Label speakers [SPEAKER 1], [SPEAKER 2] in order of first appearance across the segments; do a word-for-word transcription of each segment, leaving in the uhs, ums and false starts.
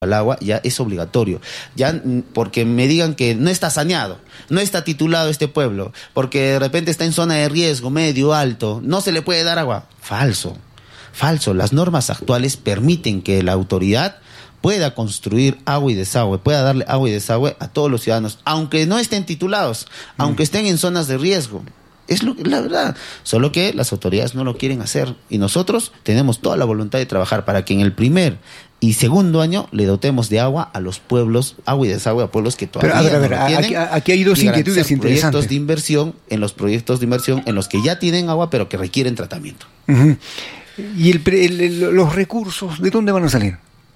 [SPEAKER 1] al agua ya es obligatorio, ya porque me digan que no está saneado, no está titulado este pueblo, porque de repente está en zona de riesgo medio alto, no se le puede dar agua. Falso, falso. Las normas actuales permiten que la autoridad pueda construir agua y desagüe, pueda darle agua y desagüe a todos los ciudadanos, aunque no estén titulados, mm. aunque estén en zonas de riesgo. Es lo, la verdad, solo que las autoridades no lo quieren hacer y nosotros tenemos toda la voluntad de trabajar para que en el primer y segundo año le dotemos de agua a los pueblos, agua y desagüe a pueblos que todavía
[SPEAKER 2] Pero, a ver, a ver,
[SPEAKER 1] no lo tienen.
[SPEAKER 2] Aquí, aquí hay dos inquietudes interesantes.
[SPEAKER 1] Proyectos de inversión, en los proyectos de inversión en los que ya tienen agua pero que requieren tratamiento.
[SPEAKER 2] Uh-huh. ¿Y el, el, el, los recursos de dónde van a salir?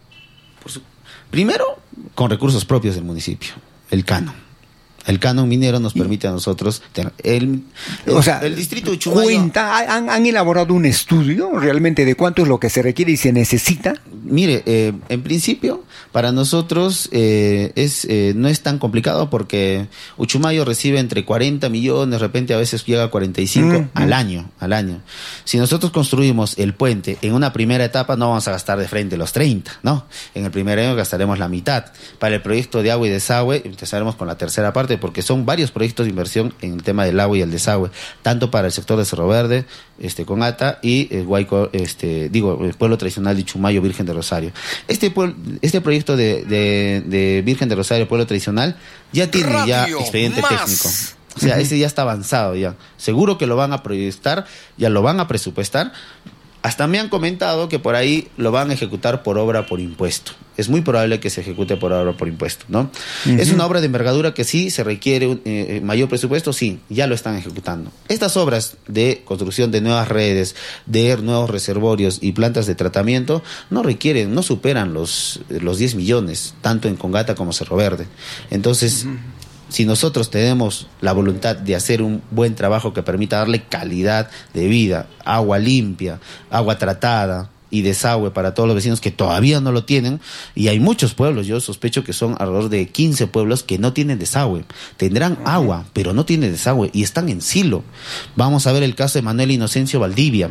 [SPEAKER 1] Por su, primero, con recursos propios del municipio, el canon. El canon minero nos permite a nosotros tener el, el,
[SPEAKER 2] o sea,
[SPEAKER 1] el distrito de Uchumayo.
[SPEAKER 2] Cuenta, ¿han, ¿Han elaborado un estudio realmente de cuánto es lo que se requiere y se necesita?
[SPEAKER 1] Mire, eh, en principio, para nosotros eh, es eh, no es tan complicado porque Uchumayo recibe entre cuarenta millones, de repente a veces llega a cuarenta y cinco mm, al mm. año, al año. Si nosotros construimos el puente en una primera etapa, no vamos a gastar de frente los treinta, ¿no? En el primer año gastaremos la mitad. Para el proyecto de agua y desagüe, empezaremos con la tercera parte, porque son varios proyectos de inversión en el tema del agua y el desagüe, tanto para el sector de Cerro Verde, este, Congata y el Guayco, este, digo, el pueblo tradicional de Uchumayo, Virgen de Rosario. Este pueblo, este proyecto de, de, de Virgen de Rosario, pueblo tradicional, ya tiene Radio ya expediente más. técnico. O sea, ese ya está avanzado ya. Seguro que lo van a proyectar, ya lo van a presupuestar. Hasta me han comentado que por ahí lo van a ejecutar por obra por impuesto. Es muy probable que se ejecute por obra por impuesto, ¿no? Uh-huh. Es una obra de envergadura que sí se requiere un, eh, mayor presupuesto, sí, ya lo están ejecutando. Estas obras de construcción de nuevas redes, de nuevos reservorios y plantas de tratamiento no requieren, no superan los, los diez millones, tanto en Congata como Cerro Verde. Entonces, uh-huh. si nosotros tenemos la voluntad de hacer un buen trabajo que permita darle calidad de vida, agua limpia, agua tratada y desagüe para todos los vecinos que todavía no lo tienen, y hay muchos pueblos, yo sospecho que son alrededor de quince pueblos que no tienen desagüe, tendrán agua, pero no tienen desagüe y están en silo. Vamos a ver el caso de Manuel Inocencio Valdivia,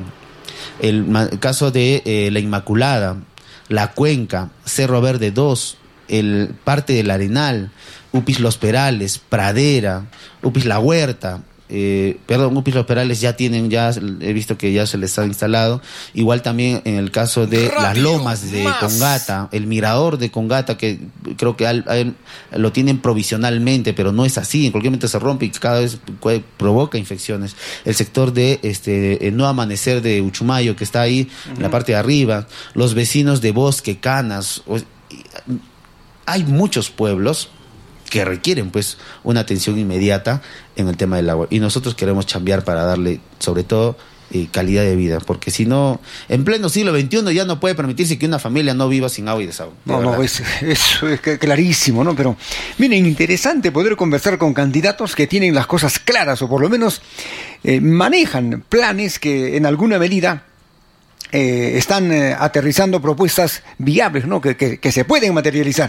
[SPEAKER 1] el, el caso de eh, La Inmaculada, La Cuenca, Cerro Verde dos, el parte del Arenal, Upis Los Perales, Pradera, Upis La Huerta, eh, perdón, Upis Los Perales ya tienen, ya he visto que ya se les ha instalado, igual también en el caso de Radio las Lomas de más. Congata, el Mirador de Congata, que creo que al, al, lo tienen provisionalmente, pero no es así, en cualquier momento se rompe y cada vez puede, provoca infecciones. El sector de este el No Amanecer de Uchumayo, que está ahí, uh-huh. en la parte de arriba, los vecinos de Bosque, Canas, o, hay muchos pueblos que requieren pues una atención inmediata en el tema del agua, y nosotros queremos chambear para darle sobre todo eh, calidad de vida, porque si no, en pleno siglo veintiuno ya no puede permitirse que una familia no viva sin agua y desagüe.
[SPEAKER 2] No, no, es, eso es clarísimo, ¿no? Pero miren, interesante poder conversar con candidatos que tienen las cosas claras, o por lo menos eh, manejan planes que en alguna medida eh, están eh, aterrizando propuestas viables, ¿no? Que, que, que se pueden materializar.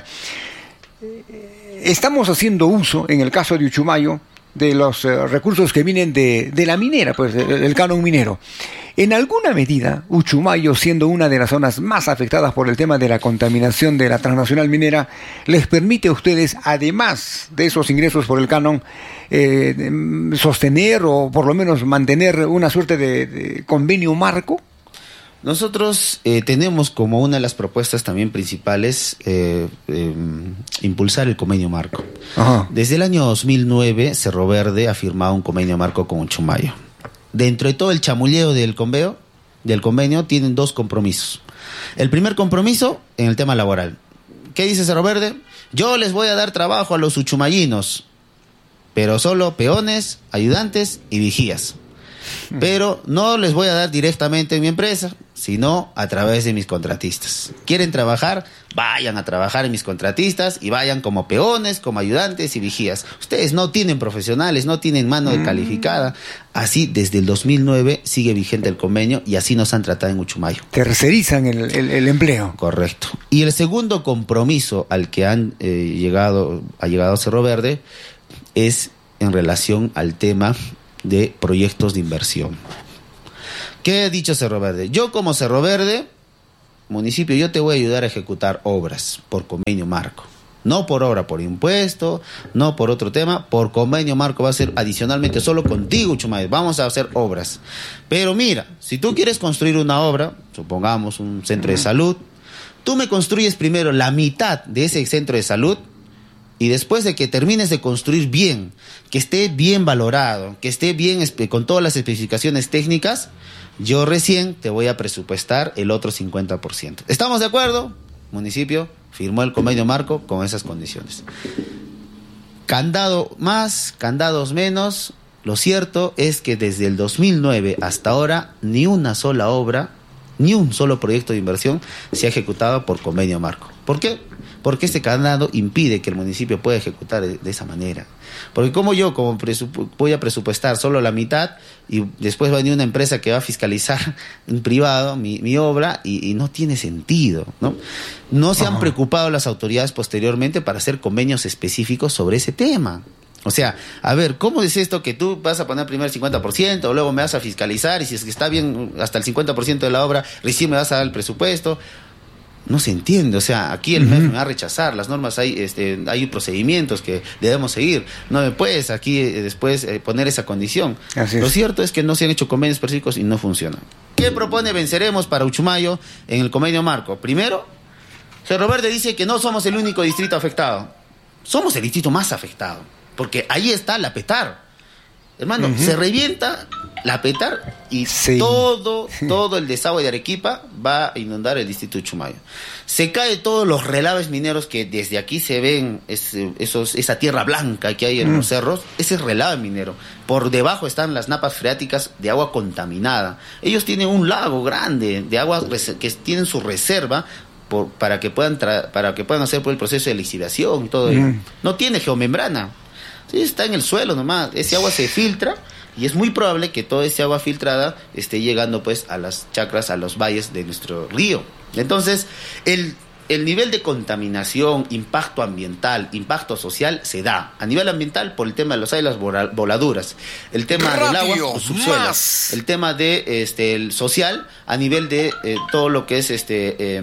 [SPEAKER 2] Estamos haciendo uso, en el caso de Uchumayo, de los eh, recursos que vienen de, de la minera, pues el, el canon minero. En alguna medida, Uchumayo, siendo una de las zonas más afectadas por el tema de la contaminación de la transnacional minera, les permite a ustedes, además de esos ingresos por el canon, eh, sostener o por lo menos mantener una suerte de, de convenio marco.
[SPEAKER 1] Nosotros eh, tenemos como una de las propuestas también principales eh, eh, impulsar el convenio marco. Ajá. Desde el año dos mil nueve, Cerro Verde ha firmado un convenio marco con Uchumayo. Dentro de todo el chamulleo del convenio, del convenio tienen dos compromisos. El primer compromiso en el tema laboral. ¿Qué dice Cerro Verde? Yo les voy a dar trabajo a los uchumayinos, pero solo peones, ayudantes y vigías. Pero no les voy a dar directamente en mi empresa, sino a través de mis contratistas. ¿Quieren trabajar? Vayan a trabajar en mis contratistas y vayan como peones, como ayudantes y vigías. Ustedes no tienen profesionales, no tienen mano de calificada. Así, desde el dos mil nueve sigue vigente el convenio y así nos han tratado en Uchumayo.
[SPEAKER 2] Tercerizan el, el, el empleo.
[SPEAKER 1] Correcto. Y el segundo compromiso al que han eh, llegado, ha llegado Cerro Verde es en relación al tema de proyectos de inversión. ¿Qué ha dicho Cerro Verde? Yo como Cerro Verde municipio, yo te voy a ayudar a ejecutar obras por convenio marco. No por obra, por impuesto, no por otro tema, por convenio marco va a ser adicionalmente solo contigo, Uchumayo. Vamos a hacer obras. Pero mira, si tú quieres construir una obra, supongamos un centro de salud, tú me construyes primero la mitad de ese centro de salud y después de que termines de construir bien, que esté bien valorado, que esté bien con todas las especificaciones técnicas, yo recién te voy a presupuestar el otro cincuenta por ciento. ¿Estamos de acuerdo? Municipio firmó el convenio marco con esas condiciones. Candado más, candados menos. Lo cierto es que desde el dos mil nueve hasta ahora ni una sola obra, ni un solo proyecto de inversión se ha ejecutado por convenio marco. ¿Por qué? Porque este candado impide que el municipio pueda ejecutar de, de esa manera. Porque como yo como presupu- voy a presupuestar solo la mitad y después va a venir una empresa que va a fiscalizar en privado mi, mi obra y, y no tiene sentido, ¿no? No se han preocupado las autoridades posteriormente para hacer convenios específicos sobre ese tema. O sea, a ver, ¿cómo es esto que tú vas a poner primero el cincuenta por ciento, luego me vas a fiscalizar y si es que está bien hasta el cincuenta por ciento de la obra, recién me vas a dar el presupuesto? No se entiende, o sea, aquí el M E F me va a rechazar, las normas hay, este, hay procedimientos que debemos seguir, no me puedes aquí eh, después eh, poner esa condición. Así es. Lo cierto es que no se han hecho convenios específicos y no funcionan. ¿Qué propone Venceremos para Uchumayo en el convenio marco? Primero, Cerro Verde dice que no somos el único distrito afectado, somos el distrito más afectado, porque ahí está la Petar. Hermano, uh-huh. se revienta la Petar y sí. todo, todo el desagüe de Arequipa va a inundar el distrito de Uchumayo. Se caen todos los relaves mineros que desde aquí se ven, es, esos, esa tierra blanca que hay en uh-huh. los cerros, ese es relave minero. Por debajo están las napas freáticas de agua contaminada. Ellos tienen un lago grande de agua que tienen su reserva por, para, que puedan tra- para que puedan hacer por el proceso de lixiviación y todo uh-huh. ello. No tiene geomembrana. Sí, está en el suelo nomás, ese agua se filtra y es muy probable que toda esa agua filtrada esté llegando pues a las chacras, a los valles de nuestro río. Entonces, el, el nivel de contaminación, impacto ambiental, impacto social se da. A nivel ambiental por el tema de los aires, las voladuras, el tema Radio del agua, los subsuelos, el tema de este el social a nivel de eh, todo lo que es este eh,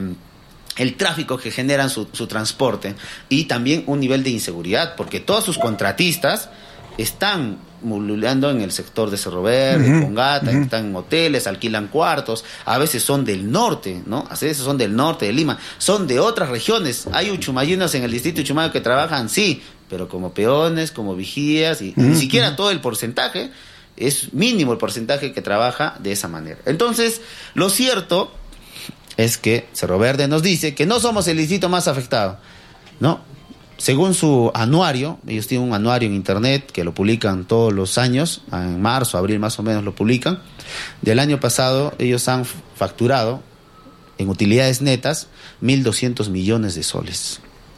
[SPEAKER 1] el tráfico que generan su, su transporte y también un nivel de inseguridad, porque todos sus contratistas están mululeando en el sector de Cerro Verde, uh-huh, Congata, uh-huh. están en hoteles, alquilan cuartos, a veces son del norte, ¿no? A veces son del norte de Lima, son de otras regiones. Hay uchumayunos en el distrito de Uchumayo que trabajan, sí, pero como peones, como vigías, y, uh-huh. ni siquiera todo el porcentaje, es mínimo el porcentaje que trabaja de esa manera. Entonces, lo cierto es que Cerro Verde nos dice que no somos el distrito más afectado, ¿no? Según su anuario, ellos tienen un anuario en internet que lo publican todos los años, en marzo, abril más o menos lo publican. Del año pasado ellos han facturado en utilidades netas mil doscientos millones de soles.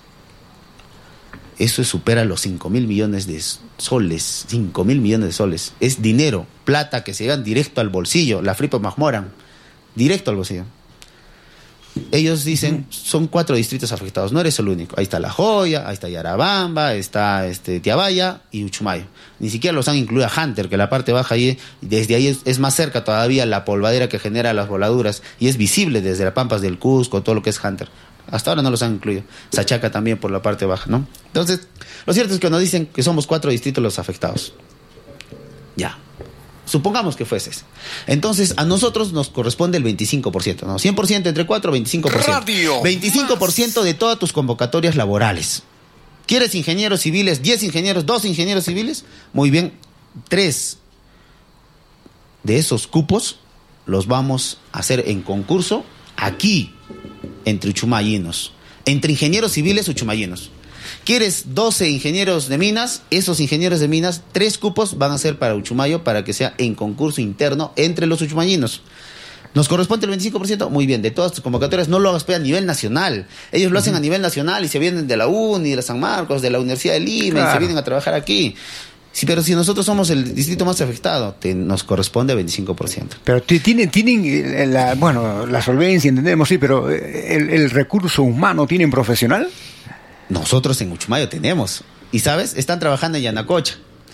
[SPEAKER 1] Eso supera los cinco mil millones de soles, cinco mil millones de soles. Es dinero, plata que se llevan directo al bolsillo, la Fripo Majmoran, directo al bolsillo. Ellos dicen, son cuatro distritos afectados, no eres el único. Ahí está La Joya, ahí está Yarabamba, está este, Tiabaya y Uchumayo. Ni siquiera los han incluido a Hunter, que la parte baja ahí, desde ahí es, es más cerca todavía la polvadera que genera las voladuras y es visible desde las Pampas del Cusco, todo lo que es Hunter. Hasta ahora no los han incluido. Sachaca también por la parte baja, ¿no? Entonces, lo cierto es que nos dicen que somos cuatro distritos los afectados. Ya. Supongamos que fuese. Entonces, a nosotros nos corresponde el veinticinco por ciento, ¿no? cien por ciento entre cuatro, veinticinco por ciento. Radio veinticinco por ciento de todas tus convocatorias laborales. ¿Quieres ingenieros civiles? diez ingenieros, dos ingenieros civiles. Muy bien, tres de esos cupos los vamos a hacer en concurso aquí, entre uchumayinos. Entre ingenieros civiles uchumayinos. ¿Quieres doce ingenieros de minas? Esos ingenieros de minas, tres cupos van a ser para Uchumayo para que sea en concurso interno entre los uchumayinos. ¿Nos corresponde el veinticinco por ciento? Muy bien, de todas tus convocatorias no lo hagas a nivel nacional. Ellos lo uh-huh. hacen a nivel nacional y se vienen de la UNI, de la San Marcos, de la Universidad de Lima claro. y se vienen a trabajar aquí. Sí, pero si nosotros somos el distrito más afectado, te, nos corresponde el veinticinco por ciento.
[SPEAKER 2] Pero tienen, tienen la, bueno, la solvencia, entendemos, sí, pero el, el recurso humano, ¿tienen profesional?
[SPEAKER 1] Nosotros en Uchumayo tenemos. Y, ¿sabes? Están trabajando en Yanacocha.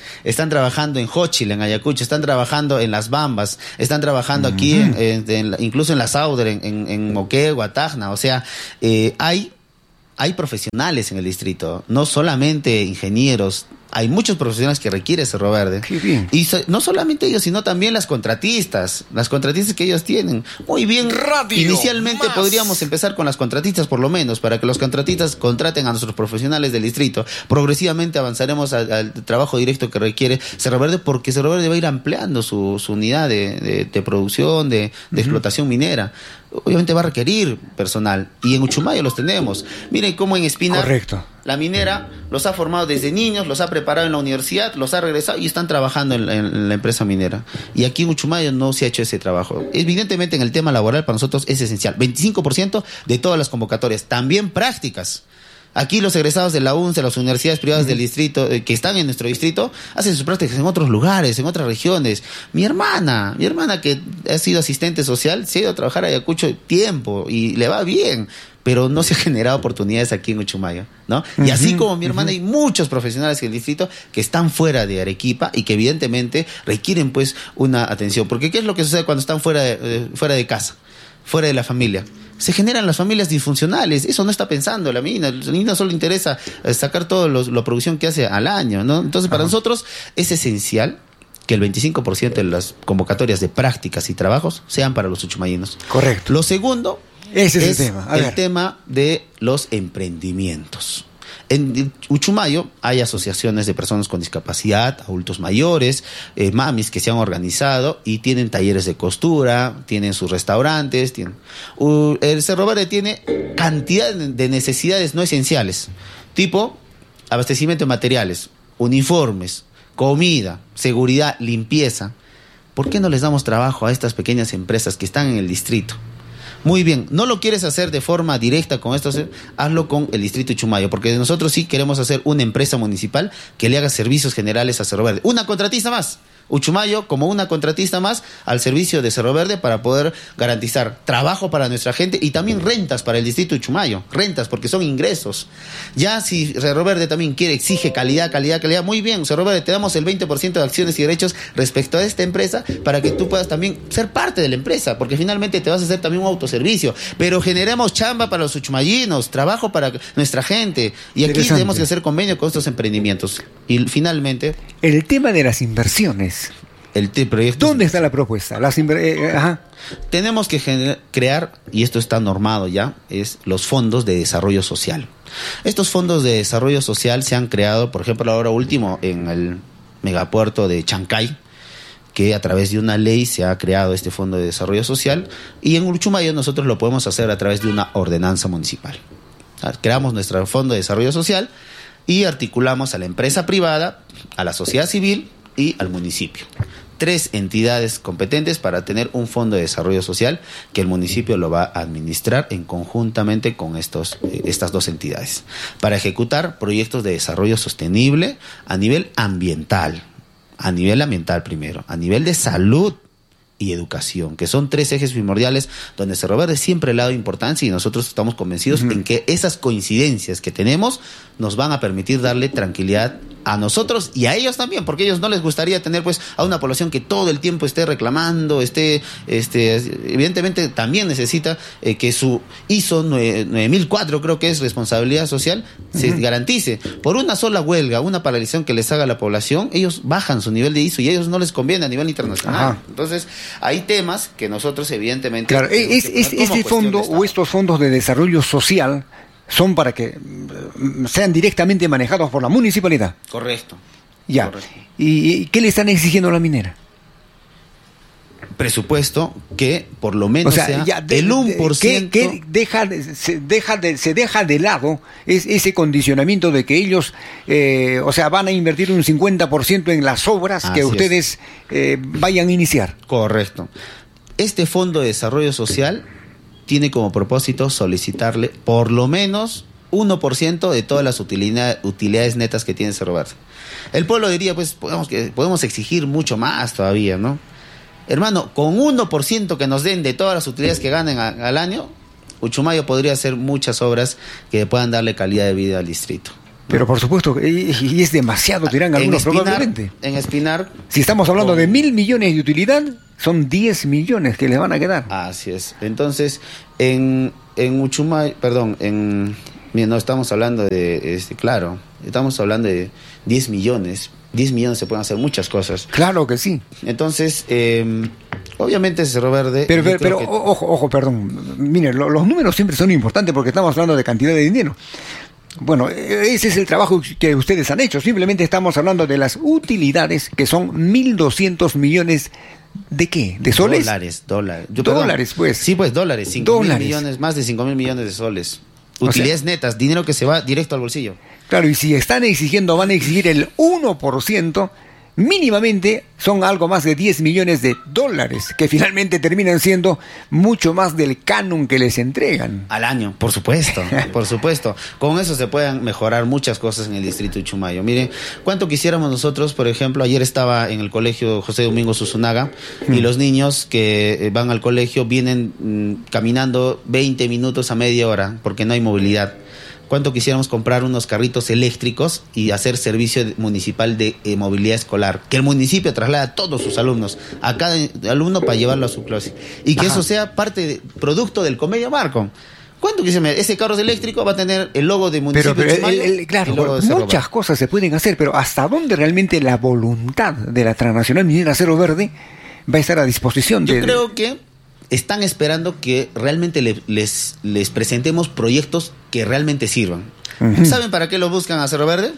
[SPEAKER 1] están trabajando en Xochitl, en Ayacucho, están trabajando en Las Bambas, están trabajando uh-huh. aquí, en, en, en, incluso en La Sauder, en, en, en Moquegua, Tacna. O sea, eh, hay, hay profesionales en el distrito, no solamente ingenieros. Hay muchos profesionales que requiere Cerro Verde.
[SPEAKER 2] Qué bien.
[SPEAKER 1] Y so, no solamente ellos, sino también las contratistas. Las contratistas que ellos tienen. Muy bien.
[SPEAKER 2] Radio
[SPEAKER 1] Inicialmente
[SPEAKER 2] más.
[SPEAKER 1] podríamos empezar con las contratistas, por lo menos, para que los contratistas contraten a nuestros profesionales del distrito. Progresivamente avanzaremos al, al trabajo directo que requiere Cerro Verde, porque Cerro Verde va a ir ampliando su, su unidad de, de, de producción, de, de uh-huh. explotación minera. Obviamente va a requerir personal. Y en Uchumayo los tenemos. Miren cómo en Espina...
[SPEAKER 2] Correcto.
[SPEAKER 1] La minera los ha formado desde niños, los ha preparado en la universidad, los ha regresado y están trabajando en, en, en la empresa minera. Y aquí en Uchumayo no se ha hecho ese trabajo. Evidentemente en el tema laboral para nosotros es esencial. veinticinco por ciento de todas las convocatorias, también prácticas. Aquí los egresados de la U N C E, las universidades privadas del distrito, eh, que están en nuestro distrito, hacen sus prácticas en otros lugares, en otras regiones. Mi hermana, mi hermana que ha sido asistente social, se ha ido a trabajar a Ayacucho tiempo y le va bien, pero no se han generado oportunidades aquí en Uchumayo, ¿no? Uh-huh, y así como mi hermana, uh-huh. hay muchos profesionales en el distrito que están fuera de Arequipa y que evidentemente requieren pues una atención. Porque ¿qué es lo que sucede cuando están fuera de, eh, fuera de casa, fuera de la familia? Se generan las familias disfuncionales. Eso no está pensando la mina. La mina solo le interesa sacar toda la producción que hace al año, ¿no? Entonces, para uh-huh. nosotros es esencial que el veinticinco por ciento de las convocatorias de prácticas y trabajos sean para los uchumayinos.
[SPEAKER 2] Correcto.
[SPEAKER 1] Lo segundo
[SPEAKER 2] Ese es,
[SPEAKER 1] es
[SPEAKER 2] el, tema. A
[SPEAKER 1] el
[SPEAKER 2] ver.
[SPEAKER 1] tema de los emprendimientos. En Uchumayo hay asociaciones de personas con discapacidad, adultos mayores, eh, mamis que se han organizado y tienen talleres de costura, tienen sus restaurantes. Tienen... Uh, el Cerro Verde tiene cantidad de necesidades no esenciales, tipo abastecimiento de materiales, uniformes, comida, seguridad, limpieza. ¿Por qué no les damos trabajo a estas pequeñas empresas que están en el distrito? Muy bien, no lo quieres hacer de forma directa con esto, hazlo con el distrito de Uchumayo, porque nosotros sí queremos hacer una empresa municipal que le haga servicios generales a Cerro Verde. Una contratista más. Uchumayo como una contratista más al servicio de Cerro Verde para poder garantizar trabajo para nuestra gente y también rentas para el distrito de Uchumayo, rentas porque son ingresos. Ya si Cerro Verde también quiere, exige calidad, calidad, calidad, muy bien, Cerro Verde te damos el veinte por ciento de acciones y derechos respecto a esta empresa para que tú puedas también ser parte de la empresa, porque finalmente te vas a hacer también un autoservicio, pero generemos chamba para los uchumayinos, trabajo para nuestra gente y aquí tenemos que hacer convenio con estos emprendimientos. Y finalmente...
[SPEAKER 2] El tema de las inversiones.
[SPEAKER 1] El t- proyecto
[SPEAKER 2] ¿Dónde está la propuesta? Las inver- eh, ajá.
[SPEAKER 1] Tenemos que gener- crear, y esto está normado ya, es los fondos de desarrollo social. Estos fondos de desarrollo social se han creado, por ejemplo, ahora último, en el megapuerto de Chancay, que a través de una ley se ha creado este fondo de desarrollo social, y en Uchumayo nosotros lo podemos hacer a través de una ordenanza municipal. Creamos nuestro fondo de desarrollo social y articulamos a la empresa privada, a la sociedad civil y al municipio. Tres entidades competentes para tener un fondo de desarrollo social que el municipio lo va a administrar en conjuntamente con estos, eh, estas dos entidades para ejecutar proyectos de desarrollo sostenible a nivel ambiental, a nivel ambiental primero, a nivel de salud y educación, que son tres ejes primordiales donde Cerro Verde siempre le ha dado importancia y nosotros estamos convencidos uh-huh. en que esas coincidencias que tenemos nos van a permitir darle tranquilidad a nosotros y a ellos también, porque a ellos no les gustaría tener pues a una población que todo el tiempo esté reclamando, esté, este, evidentemente también necesita eh, que su I S O nueve mil cuatro, creo que es responsabilidad social, se uh-huh. garantice. Por una sola huelga, una paralización que les haga a la población, ellos bajan su nivel de I S O y a ellos no les conviene a nivel internacional. Ajá. Entonces, hay temas que nosotros evidentemente...
[SPEAKER 2] Claro, es, es, este fondo o estos fondos de desarrollo social son para que sean directamente manejados por la municipalidad.
[SPEAKER 1] Correcto.
[SPEAKER 2] Ya.
[SPEAKER 1] Correcto.
[SPEAKER 2] ¿Y, y qué le están exigiendo a la minera?
[SPEAKER 1] Presupuesto que por lo menos
[SPEAKER 2] o sea,
[SPEAKER 1] sea
[SPEAKER 2] ya de,
[SPEAKER 1] el uno por ciento.
[SPEAKER 2] Que, que deja, se, deja de, se deja de lado es, ese condicionamiento de que ellos, eh, o sea, van a invertir un cincuenta por ciento en las obras Así que ustedes eh, vayan a iniciar.
[SPEAKER 1] Correcto. Este Fondo de Desarrollo Social tiene como propósito solicitarle por lo menos uno por ciento de todas las utilidad, utilidades netas que tiene Cerro Verde. El pueblo diría, pues podemos, podemos exigir mucho más todavía, ¿no? Hermano, con uno por ciento que nos den de todas las utilidades que ganen a, al año, Uchumayo podría hacer muchas obras que puedan darle calidad de vida al distrito,
[SPEAKER 2] Pero por supuesto, y, y es demasiado, dirán algunos
[SPEAKER 1] Espinar,
[SPEAKER 2] probablemente.
[SPEAKER 1] En Espinar...
[SPEAKER 2] Si estamos hablando
[SPEAKER 1] con...
[SPEAKER 2] de mil millones de utilidad, son diez millones que les van a quedar.
[SPEAKER 1] Así es. Entonces, en, en Uchumayo, perdón, en... Mira, no estamos hablando de, este, claro, estamos hablando de diez millones. diez millones se pueden hacer muchas cosas.
[SPEAKER 2] Claro que sí.
[SPEAKER 1] Entonces, eh, obviamente Cerro Verde...
[SPEAKER 2] Pero, pero, pero
[SPEAKER 1] que...
[SPEAKER 2] ojo, ojo, perdón. Mire, lo, los números siempre son importantes porque estamos hablando de cantidad de dinero. Bueno, ese es el trabajo que ustedes han hecho. Simplemente estamos hablando de las utilidades, que son mil doscientos millones. ¿De qué? ¿De soles?
[SPEAKER 1] Dólares, dólares. Yo,
[SPEAKER 2] dólares, pues.
[SPEAKER 1] Sí, pues dólares. cinco mil millones, más de cinco mil millones de soles. Utilidades o sea, netas, dinero que se va directo al bolsillo.
[SPEAKER 2] Claro, y si están exigiendo, van a exigir el uno por ciento, mínimamente son algo más de diez millones de dólares, que finalmente terminan siendo mucho más del canon que les entregan.
[SPEAKER 1] Al año, por supuesto, por supuesto. Con eso se pueden mejorar muchas cosas en el distrito de Uchumayo. Miren, cuánto quisiéramos nosotros, por ejemplo, ayer estaba en el colegio José Domingo Susunaga, mm. y los niños que van al colegio vienen mmm, caminando veinte minutos a media hora, porque no hay movilidad. ¿Cuánto quisiéramos comprar unos carritos eléctricos y hacer servicio municipal de eh, movilidad escolar? Que el municipio traslade a todos sus alumnos, a cada alumno para llevarlo a su clase. Y que Ajá. eso sea parte, de, producto del convenio marco. ¿Cuánto quisiéramos? Ese carro eléctrico va a tener el logo de municipio.
[SPEAKER 2] Pero, pero
[SPEAKER 1] Chumayo,
[SPEAKER 2] el, el, claro, bueno, muchas cosas se pueden hacer, pero ¿hasta dónde realmente la voluntad de la Transnacional Minera Cerro Verde va a estar a disposición?
[SPEAKER 1] Yo
[SPEAKER 2] de,
[SPEAKER 1] creo que están esperando que realmente le, les, les presentemos proyectos que realmente sirvan. Uh-huh. ¿Saben para qué lo buscan a Cerro Verde?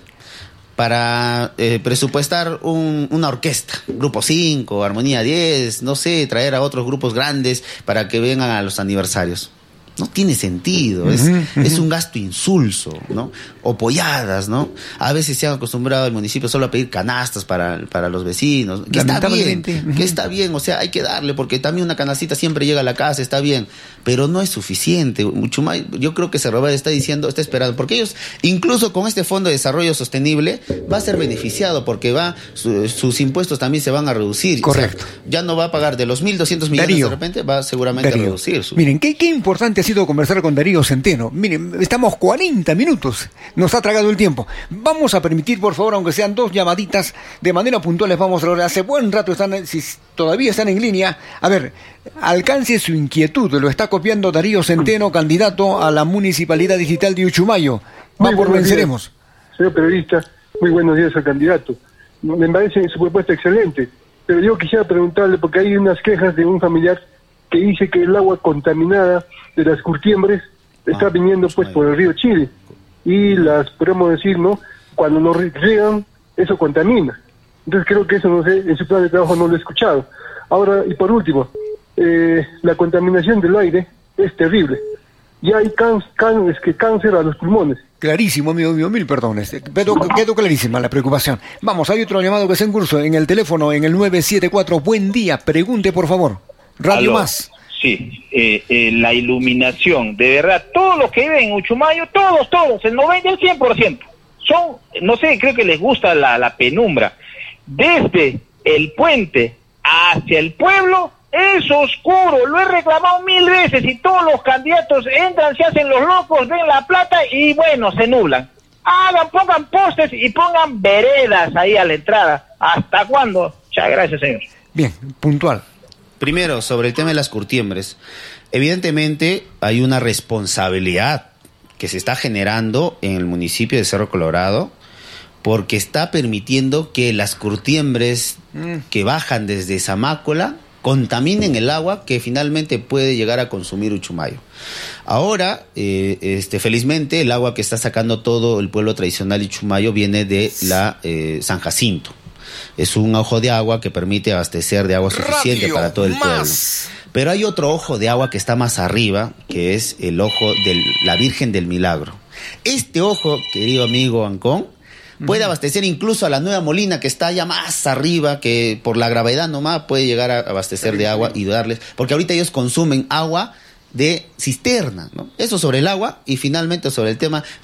[SPEAKER 1] Para eh, presupuestar un, una orquesta, Grupo cinco, Armonía diez, no sé, traer a otros grupos grandes para que vengan a los aniversarios. No tiene sentido, es, uh-huh, uh-huh. es un gasto insulso, ¿no? O polladas, ¿no? A veces se han acostumbrado el municipio solo a pedir canastas para, para los vecinos, que está bien, uh-huh. que está bien, o sea, hay que darle, porque también una canastita siempre llega a la casa, está bien, pero no es suficiente. Uchumayo, yo creo que Cerro Verde está diciendo, está esperando, porque ellos, incluso con este Fondo de Desarrollo Sostenible, va a ser beneficiado, porque va, su, sus impuestos también se van a reducir.
[SPEAKER 2] Correcto.
[SPEAKER 1] O sea, ya no va a pagar de los mil doscientos millones Darío, de repente, va seguramente Darío. a reducir. Su...
[SPEAKER 2] Miren, qué, qué importante ha sido conversar con Darío Centeno. Miren, estamos cuarenta minutos, nos ha tragado el tiempo. Vamos a permitir, por favor, aunque sean dos llamaditas, de manera puntual les vamos a hablar. Hace buen rato están, si todavía están en línea, a ver, alcance su inquietud, lo está copiando Darío Centeno, candidato a la Municipalidad Digital de Uchumayo. Vamos, venceremos.
[SPEAKER 3] Días, señor periodista, muy buenos días al candidato. Me parece su propuesta excelente, pero yo quisiera preguntarle, porque hay unas quejas de un familiar que dice que el agua contaminada de las curtiembres está ah, viniendo pues por el río Chile, y las, podemos decir, ¿no? Cuando nos riegan, eso contamina. Entonces creo que eso, no sé, en su plan de trabajo no lo he escuchado. Ahora, y por último, eh, la contaminación del aire es terrible. Ya hay can, can, es que cáncer a los pulmones.
[SPEAKER 2] Clarísimo, amigo mío, mil perdones. Pero quedó clarísima la preocupación. Vamos, hay otro llamado que está en curso en el teléfono, en el nueve siete cuatro. Buen día, pregunte por favor. Radio
[SPEAKER 4] Aló.
[SPEAKER 2] Más.
[SPEAKER 4] Sí, eh, eh, la iluminación, de verdad, todos los que viven en Uchumayo, todos, todos, el noventa, el cien por ciento, son, no sé, creo que les gusta la, la penumbra. Desde el puente hacia el pueblo, es oscuro, lo he reclamado mil veces y todos los candidatos entran, se hacen los locos, ven la plata y bueno, se nublan. Hagan, pongan postes y pongan veredas ahí a la entrada. ¿Hasta cuándo? Muchas gracias, señor.
[SPEAKER 2] Bien, puntual.
[SPEAKER 1] Primero, sobre el tema de las curtiembres. Evidentemente hay una responsabilidad que se está generando en el municipio de Cerro Colorado, porque está permitiendo que las curtiembres mm. que bajan desde Zamácola contaminen el agua que finalmente puede llegar a consumir Uchumayo. Ahora, eh, este, felizmente, el agua que está sacando todo el pueblo tradicional de Uchumayo viene de la eh, San Jacinto. Es un ojo de agua que permite abastecer de agua suficiente Radio para todo el más. pueblo. Pero hay otro ojo de agua que está más arriba, que es el ojo de la Virgen del Milagro. Este ojo, querido amigo Ancón, puede abastecer incluso a la Nueva Molina, que está allá más arriba, que por la gravedad nomás puede llegar a abastecer de agua y darles, porque ahorita ellos consumen agua de cisterna, ¿no? Eso sobre el agua, y finalmente sobre el tema,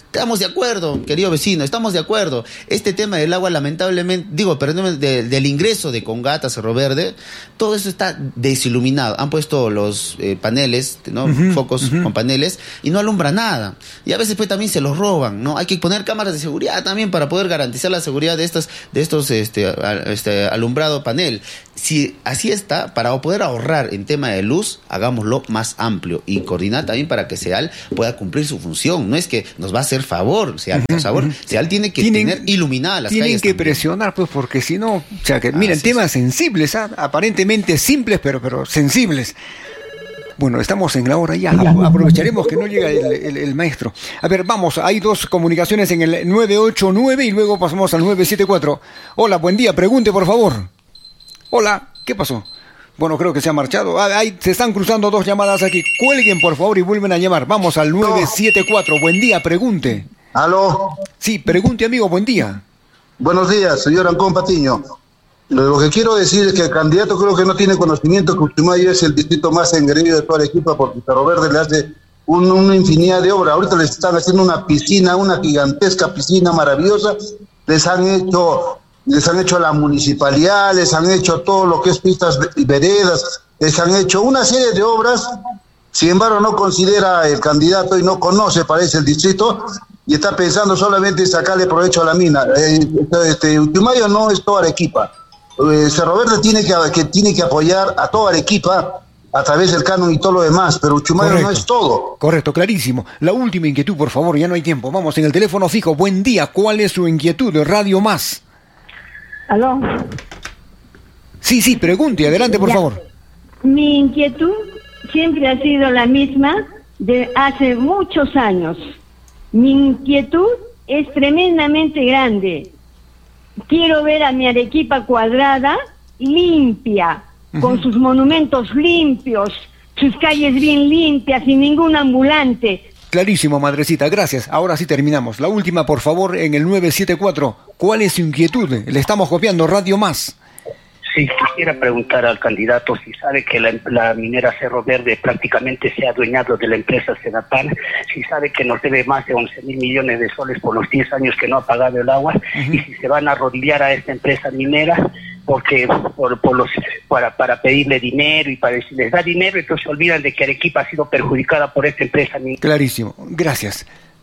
[SPEAKER 1] Estamos de acuerdo, querido vecino, estamos de acuerdo. Este tema del agua, lamentablemente, digo, perdón, de, del ingreso de Congata a Cerro Verde, todo eso está desiluminado. Han puesto los eh, paneles, ¿no? Uh-huh, focos uh-huh. con paneles, y no alumbra nada. Y a veces pues también se los roban, ¿no? Hay que poner cámaras de seguridad también para poder garantizar la seguridad de estos, de estos este, este alumbrado panel. Si así está, para poder ahorrar en tema de luz, hagámoslo más amplio y coordinar también para que SEAL pueda cumplir su función. No es que nos va a hacer favor, SEAL, por favor, uh-huh. SEAL tiene que tienen, tener iluminadas las
[SPEAKER 2] tienen
[SPEAKER 1] calles.
[SPEAKER 2] Tienen que
[SPEAKER 1] también.
[SPEAKER 2] presionar, pues, porque si no, o sea, que miren, ah, temas sí. sensibles, ¿eh? Aparentemente simples, pero, pero sensibles. Bueno, estamos en la hora ya, aprovecharemos que no llega el, el, el maestro. A ver, vamos, hay dos comunicaciones en el nueve ocho nueve y luego pasamos al nueve siete cuatro. Hola, buen día, pregunte por favor. Hola, ¿qué pasó? Bueno, creo que se ha marchado. Ah, ahí se están cruzando dos llamadas aquí. Cuelguen, por favor, y vuelven a llamar. Vamos al nueve siete cuatro. Buen día, pregunte.
[SPEAKER 5] ¿Aló?
[SPEAKER 2] Sí, pregunte, amigo, buen día.
[SPEAKER 5] Buenos días, señor Ancón Patiño. Lo que quiero decir es que el candidato creo que no tiene conocimiento que Uchumayo es el distrito más engreído de toda Arequipa, porque Cerro Verde le hace un, una infinidad de obras. Ahorita les están haciendo una piscina, una gigantesca piscina maravillosa. Les han hecho... Les han hecho la municipalidad, les han hecho todo lo que es pistas y veredas, les han hecho una serie de obras. Sin embargo, no considera el candidato y no conoce, parece, el distrito, y está pensando solamente en sacarle provecho a la mina. Eh, este, Uchumayo no es toda Arequipa. Eh, Cerro Verde tiene que, que, tiene que apoyar a toda Arequipa a través del canon y todo lo demás, pero Uchumayo Correcto. No es todo.
[SPEAKER 2] Correcto, clarísimo. La última inquietud, por favor, ya no hay tiempo. Vamos, en el teléfono fijo. Buen día, ¿cuál es su inquietud de Radio Más?
[SPEAKER 6] ¿Aló?
[SPEAKER 2] Sí, sí, pregunte, adelante, por
[SPEAKER 6] ya.
[SPEAKER 2] favor.
[SPEAKER 6] Mi inquietud siempre ha sido la misma de hace muchos años. Mi inquietud es tremendamente grande. Quiero ver a mi Arequipa cuadrada limpia, uh-huh. con sus monumentos limpios, sus calles bien limpias, sin ningún ambulante.
[SPEAKER 2] Clarísimo, madrecita, gracias. Ahora sí terminamos. La última, por favor, en el nueve siete cuatro. ¿Cuál es su inquietud? Le estamos copiando Radio Más.
[SPEAKER 7] Sí, quisiera preguntar al candidato si sabe que la, la minera Cerro Verde prácticamente se ha adueñado de la empresa Senapan, si sabe que nos debe más de once mil millones de soles por los diez años que no ha pagado el agua, uh-huh. y si se van a arrodillar a esta empresa minera porque por, por los para para pedirle dinero y para si les da dinero, entonces se olvidan de que Arequipa ha sido perjudicada por esta empresa minera.
[SPEAKER 2] Clarísimo, gracias.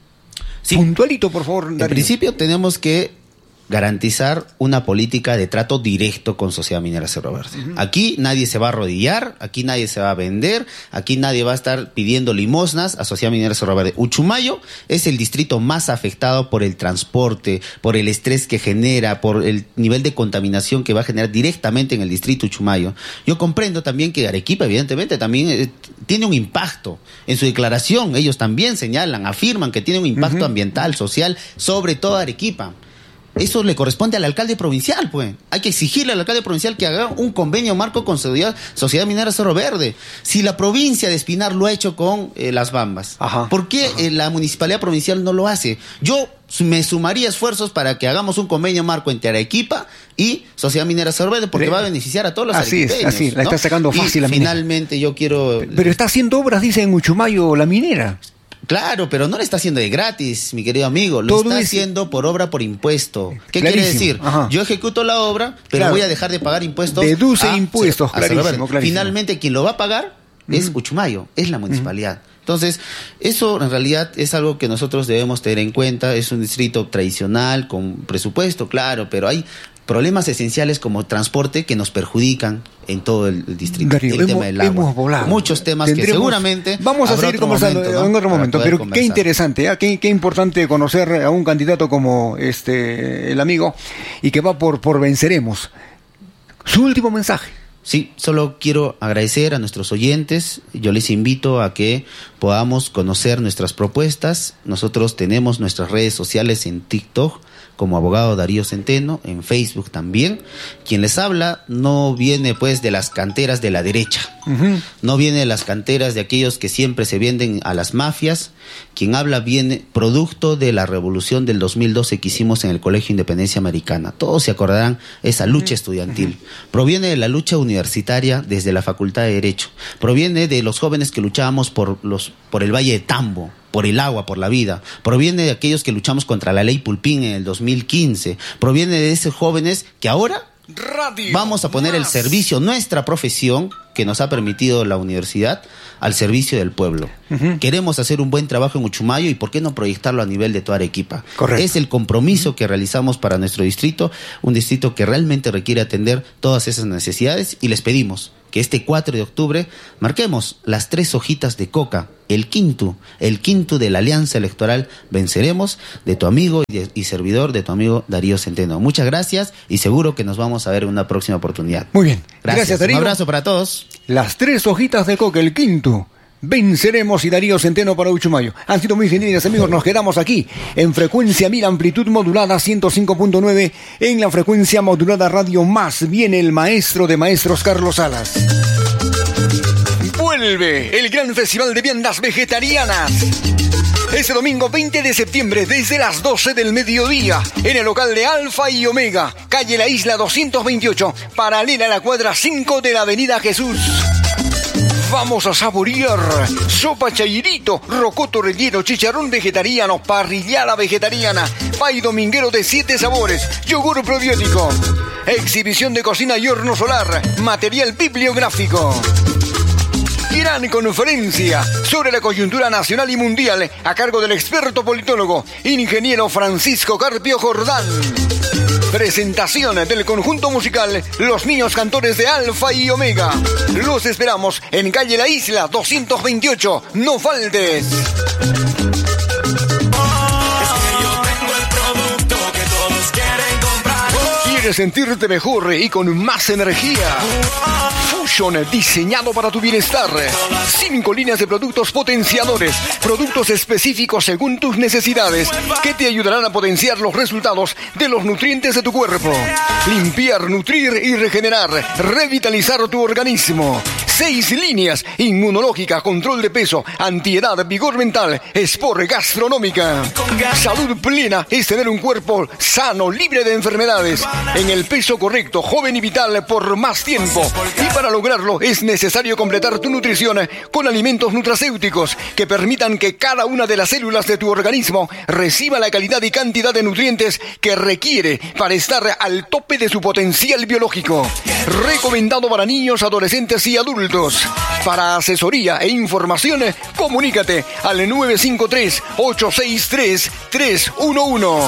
[SPEAKER 1] Sí.
[SPEAKER 2] Puntualito, por favor,
[SPEAKER 1] En
[SPEAKER 2] Darío.
[SPEAKER 1] principio tenemos que garantizar una política de trato directo con Sociedad Minera Cerro Verde. Uh-huh. Aquí nadie se va a arrodillar, aquí nadie se va a vender, aquí nadie va a estar pidiendo limosnas a Sociedad Minera Cerro Verde. Uchumayo es el distrito más afectado por el transporte, por el estrés que genera, por el nivel de contaminación que va a generar directamente en el distrito Uchumayo. Yo comprendo también que Arequipa, evidentemente, también eh, tiene un impacto. En su declaración, ellos también señalan, afirman que tiene un impacto uh-huh. ambiental, social, sobre toda Arequipa. Eso le corresponde al alcalde provincial, pues. Hay que exigirle al alcalde provincial que haga un convenio marco con Sociedad, Sociedad Minera Cerro Verde. Si la provincia de Espinar lo ha hecho con eh, Las Bambas, Ajá. ¿por qué eh, la municipalidad provincial no lo hace? Yo me sumaría esfuerzos para que hagamos un convenio marco entre Arequipa y Sociedad Minera Cerro Verde, porque Le... va a beneficiar a todos los
[SPEAKER 2] así
[SPEAKER 1] arequipeños.
[SPEAKER 2] Así es, así, la
[SPEAKER 1] ¿no?
[SPEAKER 2] está sacando fácil
[SPEAKER 1] y
[SPEAKER 2] la minera.
[SPEAKER 1] Finalmente yo quiero...
[SPEAKER 2] Pero está haciendo obras, dice en Uchumayo, la minera.
[SPEAKER 1] Claro, pero no le está haciendo de gratis, mi querido amigo. Lo
[SPEAKER 2] Todo
[SPEAKER 1] está
[SPEAKER 2] es...
[SPEAKER 1] haciendo por obra por impuesto. ¿Qué
[SPEAKER 2] Clarísimo.
[SPEAKER 1] quiere decir?
[SPEAKER 2] Ajá.
[SPEAKER 1] Yo ejecuto la obra, pero
[SPEAKER 2] claro.
[SPEAKER 1] voy a dejar de pagar impuestos.
[SPEAKER 2] Deduce
[SPEAKER 1] a,
[SPEAKER 2] impuestos,
[SPEAKER 1] a
[SPEAKER 2] clarísimo, clarísimo.
[SPEAKER 1] Finalmente, quien lo va a pagar es
[SPEAKER 2] uh-huh.
[SPEAKER 1] Uchumayo, es la municipalidad.
[SPEAKER 2] Uh-huh.
[SPEAKER 1] Entonces, eso en realidad es algo que nosotros debemos tener en cuenta. Es un distrito tradicional, con presupuesto, claro, pero hay problemas esenciales como transporte que nos perjudican en todo el, el distrito.
[SPEAKER 2] Darío,
[SPEAKER 1] el
[SPEAKER 2] hemos,
[SPEAKER 1] tema del agua.
[SPEAKER 2] Hemos volado.
[SPEAKER 1] Muchos temas
[SPEAKER 2] Tendremos,
[SPEAKER 1] que seguramente
[SPEAKER 2] vamos a seguir conversando
[SPEAKER 1] momento, ¿no?
[SPEAKER 2] en otro momento, pero
[SPEAKER 1] conversar.
[SPEAKER 2] qué interesante, ¿eh? qué, qué importante conocer a un candidato como este el amigo y que va por, por venceremos. Su último mensaje.
[SPEAKER 1] Sí, solo quiero agradecer a nuestros oyentes. Yo les invito a que podamos conocer nuestras propuestas. Nosotros tenemos nuestras redes sociales en TikTok como abogado Darío Centeno, en Facebook también. Quien les habla no viene pues de las canteras de la derecha, uh-huh. no viene de las canteras de aquellos que siempre se venden a las mafias. Quien habla viene producto de la revolución del dos mil doce que hicimos en el Colegio Independencia Americana. Todos se acordarán esa lucha uh-huh. estudiantil. Uh-huh. Proviene de la lucha universitaria desde la Facultad de Derecho. Proviene de los jóvenes que luchábamos por, los, por el Valle de Tambo, por el agua, por la vida. Proviene de aquellos que luchamos contra la ley Pulpín en el dos mil quince. Proviene de esos jóvenes que ahora
[SPEAKER 2] Radio
[SPEAKER 1] vamos a poner
[SPEAKER 2] más.
[SPEAKER 1] el servicio, nuestra profesión que nos ha permitido la universidad, al servicio del pueblo. Uh-huh. Queremos hacer un buen trabajo en Uchumayo y por qué no proyectarlo a nivel de toda Arequipa.
[SPEAKER 2] Correcto.
[SPEAKER 1] Es el compromiso uh-huh. que realizamos para nuestro distrito, un distrito que realmente requiere atender todas esas necesidades, y les pedimos que este cuatro de octubre marquemos las tres hojitas de coca, el quinto, el quinto de la alianza electoral Venceremos, de tu amigo y, de, y servidor, de tu amigo Darío Centeno. Muchas gracias y seguro que nos vamos a ver en una próxima oportunidad.
[SPEAKER 2] Muy bien.
[SPEAKER 1] Gracias,
[SPEAKER 2] Gracias Darío.
[SPEAKER 1] Un abrazo para todos.
[SPEAKER 2] Las tres hojitas de coca, el quinto. Venceremos y Darío Centeno para Uchumayo. Han sido muy geniales, amigos. Nos quedamos aquí en frecuencia mil, amplitud modulada ciento cinco punto nueve, en la frecuencia modulada Radio Más. Viene el maestro de maestros, Carlos Salas. Vuelve el gran festival de viandas vegetarianas. Este domingo veinte de septiembre, desde las doce del mediodía, en el local de Alfa y Omega, calle La Isla doscientos veintiocho, paralela a la cuadra cinco de la Avenida Jesús. Vamos a saborear sopa chayirito, rocoto relleno, chicharrón vegetariano, parrillada vegetariana, pay dominguero de siete sabores, yogur probiótico, exhibición de cocina y horno solar, material bibliográfico. Gran conferencia sobre la coyuntura nacional y mundial a cargo del experto politólogo, ingeniero Francisco Carpio Jordán. Presentación del conjunto musical Los Niños Cantores de Alfa y Omega. Los esperamos en calle La Isla doscientos veintiocho. No faltes. ¿Quieres sentirte mejor y con más energía? Fusion, diseñado para tu bienestar. Cinco líneas de productos potenciadores, productos específicos según tus necesidades, que te ayudarán a potenciar los resultados de los nutrientes de tu cuerpo. Limpiar, nutrir y regenerar, revitalizar tu organismo. Seis líneas: inmunológica, control de peso, antiedad, vigor mental, sport, gastronómica. Salud plena es tener un cuerpo sano, libre de enfermedades, en el peso correcto, joven y vital por más tiempo. Y para lograrlo es necesario completar tu nutrición con alimentos nutracéuticos que permitan que cada una de las células de tu organismo reciba la calidad y cantidad de nutrientes que requiere para estar al tope de su potencial biológico. Recomendado para niños, adolescentes y adultos. Para asesoría e información, comunícate al nueve cinco tres, ocho seis tres, tres uno uno.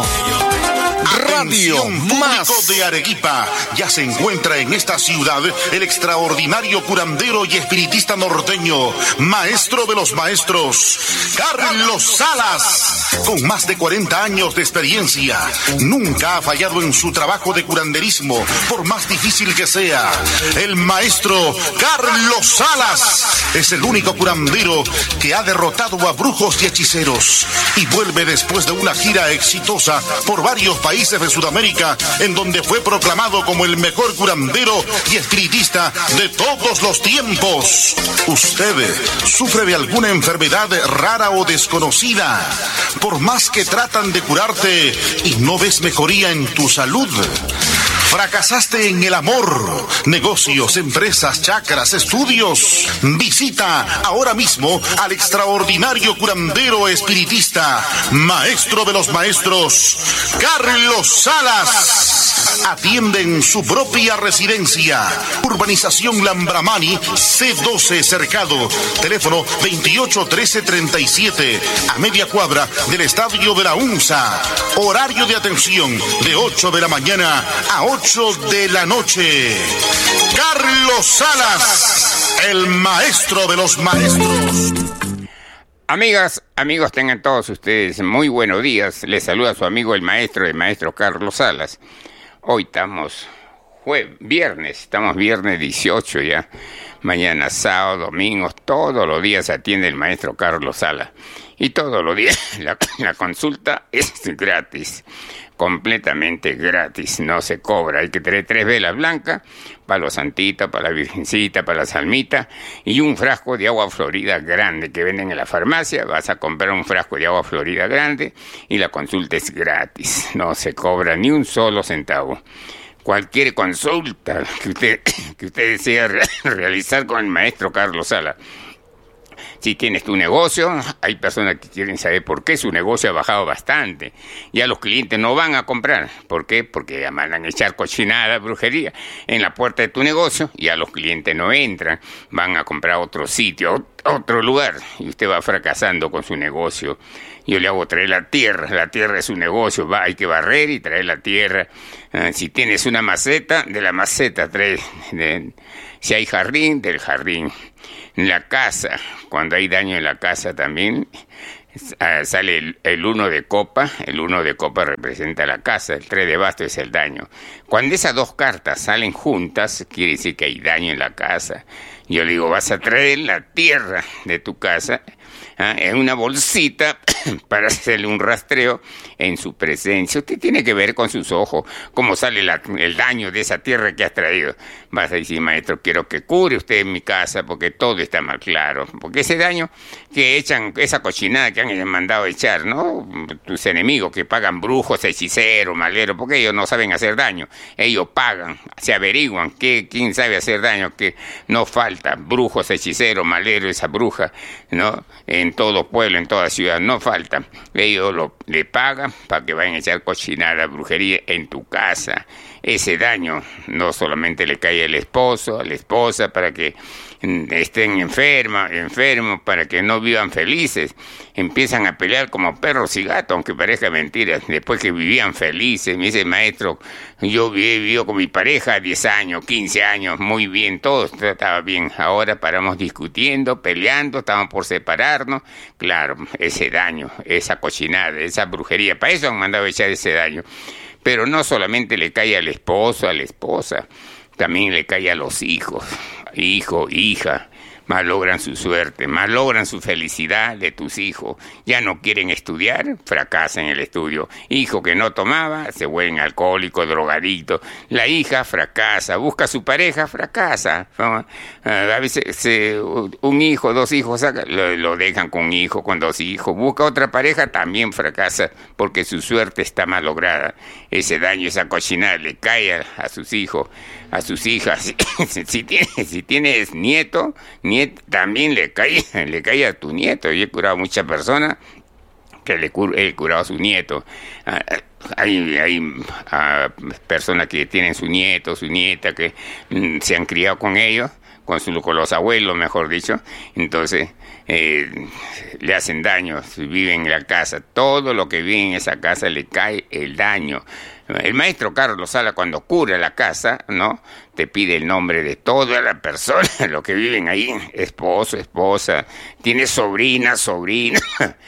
[SPEAKER 2] Radio Más
[SPEAKER 8] de Arequipa. Ya se encuentra en esta ciudad el extraordinario curandero y espiritista norteño, maestro de los maestros, Carlos Salas. Con más de cuarenta años de experiencia, nunca ha fallado en su trabajo de curanderismo, por más difícil que sea. El maestro Carlos Salas es el único curandero que ha derrotado a brujos y hechiceros y vuelve después de una gira exitosa por varios países de Sudamérica, en donde fue proclamado como el mejor curandero y espiritista de todos los tiempos. ¿Usted sufre de alguna enfermedad rara o desconocida? Por más que tratan de curarte y no ves mejoría en tu salud. ¿Fracasaste en el amor, negocios, empresas, chakras, estudios? Visita ahora mismo al extraordinario curandero espiritista, maestro de los maestros, Carlos Salas. Atiende en su propia residencia. Urbanización Lambramani, C doce Cercado. Teléfono veintiocho trece treinta y siete, a media cuadra del Estadio de la UNSA. Horario de atención de ocho de la mañana a ocho de la noche. Carlos Salas, el maestro de los maestros.
[SPEAKER 9] Amigas, amigos, tengan todos ustedes muy buenos días. Les saluda su amigo el maestro, el maestro Carlos Salas. Hoy estamos jueves, viernes, estamos viernes dieciocho ya. Mañana sábado, domingo, todos los días atiende el maestro Carlos Salas. Y todos los días la, la consulta es gratis. Completamente gratis, no se cobra. Hay que tener tres velas blancas para los santitos, para la virgencita, para la salmita y un frasco de agua florida grande que venden en la farmacia. Vas a comprar un frasco de agua florida grande y la consulta es gratis, no se cobra ni un solo centavo. Cualquier consulta que usted, que usted desea re- realizar con el maestro Carlos Salas, Si tienes tu negocio, hay personas que quieren saber por qué su negocio ha bajado bastante. Ya los clientes no van a comprar. ¿Por qué? Porque ya mandan a echar cochinada, brujería en la puerta de tu negocio, y ya los clientes no entran, van a comprar a otro sitio, otro lugar, y usted va fracasando con su negocio. Yo le hago traer la tierra, la tierra es su negocio, va, hay que barrer y traer la tierra. Uh, si tienes una maceta, de la maceta trae, de, si hay jardín, del jardín. La casa, cuando hay daño en la casa también, uh, sale el, el uno de copa, el uno de copa representa la casa, el tres de basto es el daño. Cuando esas dos cartas salen juntas, quiere decir que hay daño en la casa. Yo le digo, vas a traer la tierra de tu casa, ¿ah? en una bolsita para hacerle un rastreo en su presencia. Usted tiene que ver con sus ojos cómo sale la, el daño de esa tierra que has traído. Vas a decir, maestro, quiero que cure usted en mi casa porque todo está mal claro. Porque ese daño que echan, esa cochinada que han mandado a echar, ¿no? Tus enemigos que pagan brujos, hechiceros, maleros, porque ellos no saben hacer daño. Ellos pagan, se averiguan que, quién sabe hacer daño, que no falta brujos, hechiceros, maleros, esa bruja, ¿no? En todo pueblo, en toda ciudad, no falta. Ellos lo, le pagan para que vayan a echar cochinada, brujería en tu casa. Ese daño no solamente le cae al esposo, a la esposa, para que estén enfermas, enfermos, para que no vivan felices. Empiezan a pelear como perros y gatos, aunque parezca mentira. Después que vivían felices, me dice, maestro, yo he vivido con mi pareja diez años, quince años, muy bien, todo estaba bien. Ahora paramos discutiendo, peleando, estaban por separarnos. Claro, ese daño, esa cochinada, esa brujería, para eso han mandado a echar ese daño. Pero no solamente le cae al esposo, a la esposa, también le cae a los hijos, hijo, hija, malogran su suerte, malogran su felicidad de tus hijos. Ya no quieren estudiar, fracasan en el estudio. Hijo que no tomaba, se vuelven alcohólico, drogadicto. La hija fracasa, busca a su pareja, fracasa. A veces se, un hijo, dos hijos, saca, lo, lo dejan con un hijo, con dos hijos. Busca otra pareja, también fracasa, porque su suerte está malograda. Ese daño, esa cochinada le cae a, a sus hijos, a sus hijas. si, si, tienes, si tienes nieto, nieto, también le cae, le cae a tu nieto. Yo he curado a muchas personas que le cur, he curado a su nieto. Ah, hay hay ah, personas que tienen su nieto, su nieta, que mm, se han criado con ellos, con, su, con los abuelos, mejor dicho. Entonces eh, le hacen daño, viven en la casa. Todo lo que vive en esa casa le cae el daño. El maestro Carlos Sala, cuando cura la casa, ¿no?, te pide el nombre de toda la persona, los que viven ahí, esposo, esposa, tiene sobrinas, sobrinas,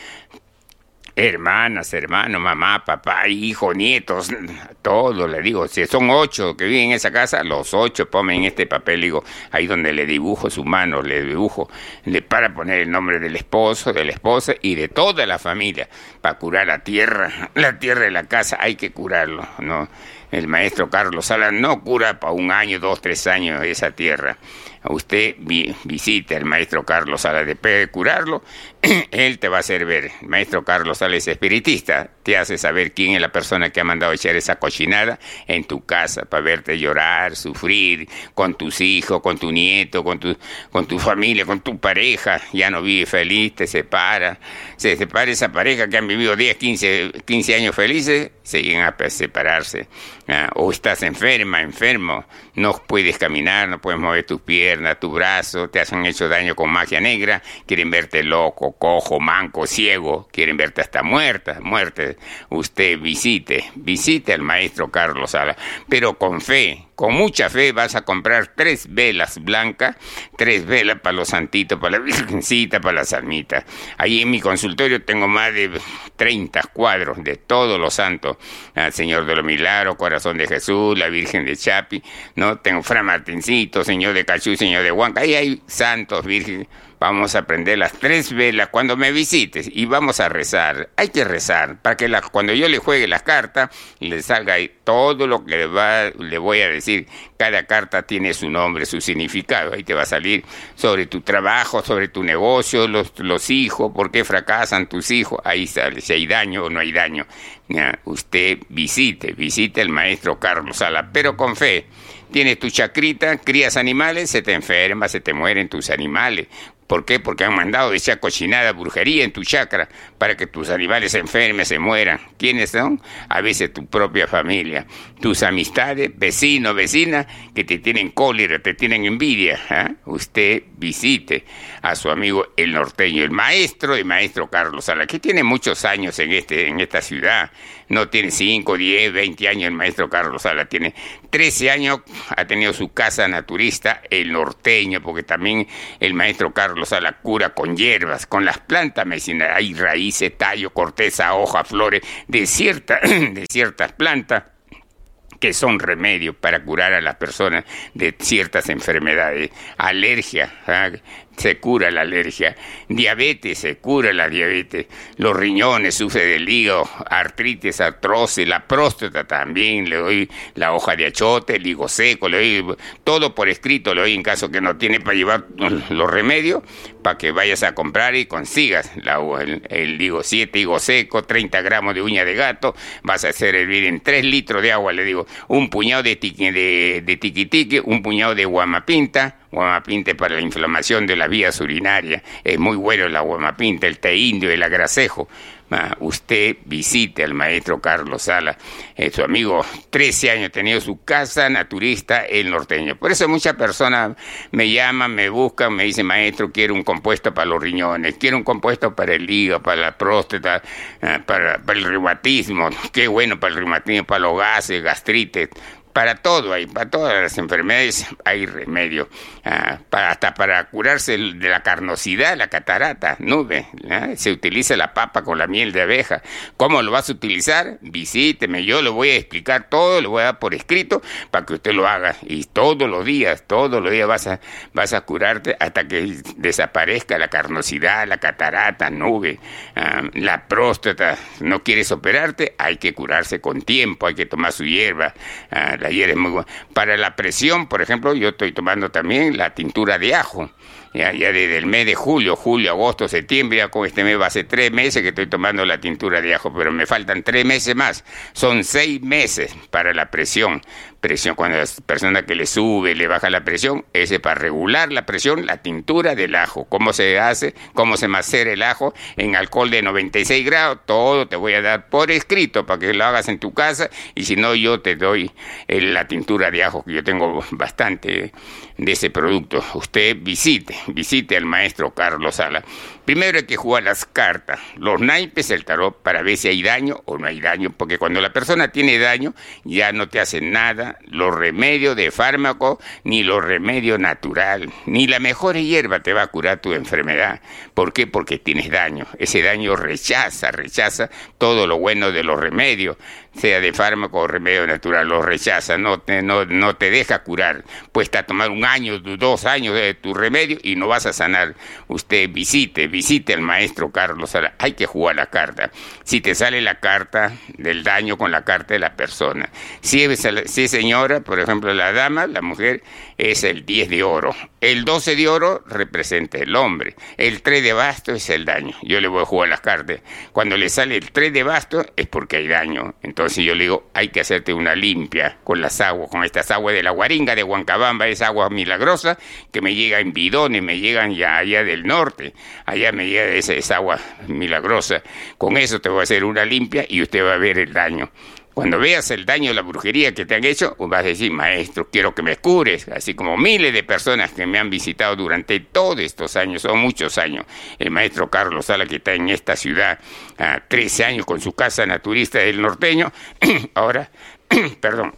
[SPEAKER 9] hermanas, hermanos, mamá, papá, hijo, nietos, todo, le digo. Si son ocho que viven en esa casa, los ocho ponen este papel, digo, ahí donde le dibujo su mano, le dibujo, le para poner el nombre del esposo, de la esposa y de toda la familia, para curar la tierra, la tierra de la casa, hay que curarlo, ¿no? El maestro Carlos Sala no cura para un año, dos, tres años esa tierra. Usted vi, visite al maestro Carlos Sala, después de curarlo, él te va a hacer ver. El maestro Carlos Sala es espiritista, te hace saber quién es la persona que ha mandado a echar esa cochinada en tu casa, para verte llorar, sufrir, con tus hijos, con tu nieto, con tu, con tu familia, con tu pareja. Ya no vive feliz, te separa. Se separa esa pareja que han vivido diez, quince, quince años felices, se llegan a separarse. Ah, o estás enferma, enfermo, no puedes caminar, no puedes mover tus piernas, tu brazo, te han hecho daño con magia negra, quieren verte loco, cojo, manco, ciego, quieren verte hasta muerta, muerte. Usted visite, visite al maestro Carlos Sala, pero con fe, con mucha fe vas a comprar tres velas blancas, tres velas para los santitos, para la virgencita, para las almitas. Ahí en mi consultorio tengo más de treinta cuadros de todos los santos, al Señor de los Milagros, Corazón de Jesús, la Virgen de Chapi, ¿no? Tengo Fray Martincito, Señor de Cachú, Señor de Huanca, ahí hay santos, virgen. Vamos a prender las tres velas cuando me visites y vamos a rezar. Hay que rezar para que la, cuando yo le juegue las cartas, le salga ahí todo lo que le, va, le voy a decir. Cada carta tiene su nombre, su significado. Ahí te va a salir sobre tu trabajo, sobre tu negocio, los, los hijos, por qué fracasan tus hijos. Ahí sale si hay daño o no hay daño. Ya, usted visite, visite al maestro Carlos Sala, pero con fe. Tienes tu chacrita, crías animales, se te enferma, se te mueren tus animales. ¿Por qué? Porque han mandado esa cochinada, brujería en tu chacra para que tus animales se enfermen, se mueran. ¿Quiénes son? A veces tu propia familia, tus amistades, vecinos, vecinas, que te tienen cólera, te tienen envidia. ¿eh? Usted visite a su amigo el norteño, el maestro, el maestro Carlos Salas, que tiene muchos años en, este, en esta ciudad. No tiene cinco, diez, veinte años el maestro Carlos Salas, tiene trece años, ha tenido su casa naturista, el norteño, porque también el maestro Carlos Salas cura con hierbas, con las plantas medicinales, hay raíces, tallo, corteza, hoja, flores, de, cierta, de ciertas plantas que son remedios para curar a las personas de ciertas enfermedades, alergia, ¿eh? se cura la alergia, diabetes, se cura la diabetes, los riñones, sufre del hígado, artritis, artrosis, la próstata también, le doy la hoja de achote, el higo seco, le doy todo por escrito, le doy en caso que no tiene para llevar los remedios, para que vayas a comprar y consigas la, el, el higo siete, higo seco, treinta gramos de uña de gato, vas a hacer hervir en tres litros de agua, le digo, un puñado de, tiqui, de, de tiquitique, un puñado de guamapinta, guamapinta para la inflamación de las vías urinarias, es muy bueno la guamapinta, el té indio, el agracejo. Ah, usted visite al maestro Carlos Salas, eh, su amigo, trece años, ha tenido su casa naturista el norteño. Por eso muchas personas me llaman, me buscan, me dicen, maestro, quiero un compuesto para los riñones, quiero un compuesto para el hígado, para la próstata, ah, para, para el reumatismo, qué bueno para el reumatismo, para los gases, gastritis. Para todo hay, para todas las enfermedades hay remedio, ah, para, hasta para curarse de la carnosidad, la catarata, nube, ¿eh? Se utiliza la papa con la miel de abeja. ¿Cómo lo vas a utilizar? Visíteme, yo lo voy a explicar todo, lo voy a dar por escrito para que usted lo haga, y todos los días, todos los días vas a, vas a curarte hasta que desaparezca la carnosidad, la catarata, nube, ah, la próstata. ¿No quieres operarte? Hay que curarse con tiempo, hay que tomar su hierba, ah, la hierba es muy buena. Para la presión, por ejemplo, yo estoy tomando también la tintura de ajo. Ya, ya desde el mes de julio, julio, agosto, septiembre, ya con este mes va a ser tres meses que estoy tomando la tintura de ajo, pero me faltan tres meses más. Son seis meses para la presión. Presión, cuando a la persona que le sube, le baja la presión, ese para regular la presión, la tintura del ajo. ¿Cómo se hace? ¿Cómo se macera el ajo? En alcohol de noventa y seis grados, todo te voy a dar por escrito para que lo hagas en tu casa, y si no, yo te doy el, la tintura de ajo, que yo tengo bastante de ese producto. Usted visite, visite al maestro Carlos Salas. Primero hay que jugar las cartas, los naipes, el tarot, para ver si hay daño o no hay daño, porque cuando la persona tiene daño, ya no te hacen nada los remedios de fármaco, ni los remedios natural, ni la mejor hierba te va a curar tu enfermedad. ¿Por qué? Porque tienes daño. Ese daño rechaza, rechaza todo lo bueno de los remedios, sea de fármaco o remedio natural, lo rechaza, no te, no, no te deja curar. Puedes a tomar un año, dos años de tu remedio y no vas a sanar. Usted visite, visite al maestro Carlos Salas. Hay que jugar la carta. Si te sale la carta del daño con la carta de la persona. Si es, si es señora, por ejemplo, la dama, la mujer, es el diez de oro. El doce de oro representa el hombre. El tres de basto es el daño. Yo le voy a jugar las cartas. Cuando le sale el tres de basto es porque hay daño. Entonces yo le digo, hay que hacerte una limpia con las aguas, con estas aguas de la Guaringa de Huancabamba, es agua milagrosa que me llega en bidones, me llegan ya allá del norte, allá me llega esa, esa agua milagrosa. Con eso te voy a hacer una limpia y usted va a ver el daño. Cuando veas el daño, la brujería que te han hecho, vas a decir, maestro, quiero que me cures. Así como miles de personas que me han visitado durante todos estos años, son muchos años. El maestro Carlos Salas, que está en esta ciudad, a trece años con su casa naturista del norteño, ahora, perdón,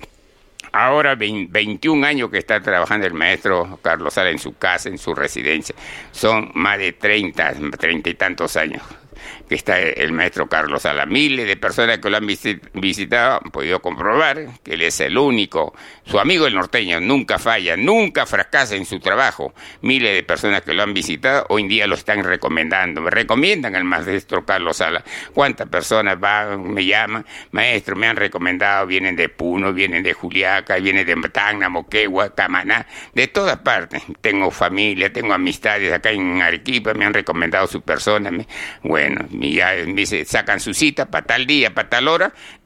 [SPEAKER 9] ahora veintiún años que está trabajando el maestro Carlos Salas en su casa, en su residencia. Son más de treinta, treinta y tantos años que está el maestro Carlos Salas. Miles de personas que lo han visitado han podido comprobar que él es el único, su amigo el norteño, nunca falla, nunca fracasa en su trabajo. Miles de personas que lo han visitado hoy en día lo están recomendando, me recomiendan al maestro Carlos Salas. ¿Cuántas personas van, me llaman? Maestro, me han recomendado, vienen de Puno, vienen de Juliaca, vienen de Tacna, Moquegua, Camaná, de todas partes. Tengo familia, tengo amistades acá en Arequipa, me han recomendado su persona. Me, bueno, y ya me dice, sacan su cita para tal día, para tal hora,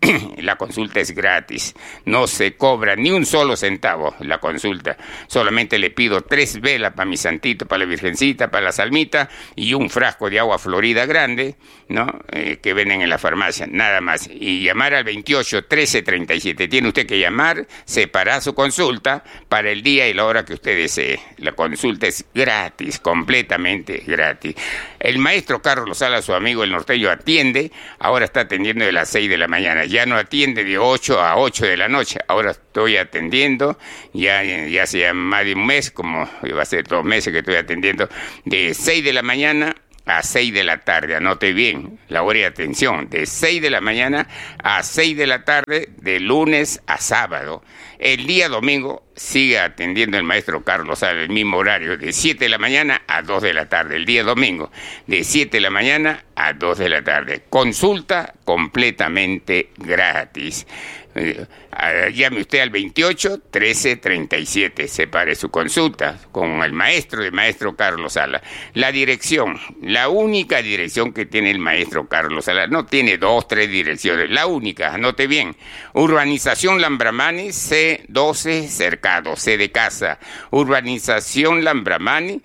[SPEAKER 9] La consulta es gratis, no se cobra ni un solo centavo la consulta. Solamente le pido tres velas para mi santito, para la virgencita, para la salmita y un frasco de agua florida grande, ¿no? Eh, que venden en la farmacia, nada más. Y llamar al veintiocho trece treinta y siete. Tiene usted que llamar, separar su consulta para el día y la hora que usted desee. La consulta es gratis, completamente gratis. El maestro Carlos Salas, su amigo el norteño, atiende, ahora está atendiendo de las seis de la mañana. Ya no atiende de ocho a ocho de la noche, ahora estoy atendiendo, ya, ya hace más de un mes, como va a ser dos meses que estoy atendiendo, de seis de la mañana a seis de la tarde, anote bien la hora de atención, de seis de la mañana a seis de la tarde, de lunes a sábado. El día domingo sigue atendiendo el maestro Carlos Salas, el mismo horario, de siete de la mañana a dos de la tarde. El día domingo, de siete de la mañana a dos de la tarde. Consulta completamente gratis. Eh, llame usted al veintiocho trece treinta y siete, separe su consulta con el maestro de maestro Carlos Salas. La dirección, la única dirección que tiene el maestro Carlos Salas, no tiene dos, tres direcciones, la única, anote bien, Urbanización Lambramani, C doce Cercado, C de casa, Urbanización Lambramani,